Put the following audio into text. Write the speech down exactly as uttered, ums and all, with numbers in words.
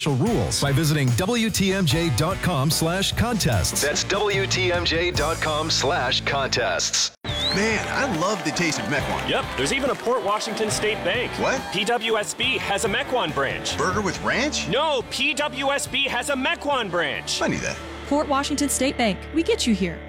special rules by visiting W T M J dot com slash contests. That's W T M J dot com slash contests. Man, I love the taste of Mequon. Yep, there's even a Port Washington State Bank. What? P W S B has a Mequon branch. Burger with ranch? No, P W S B has a Mequon branch. I knew that. Port Washington State Bank. We get you here.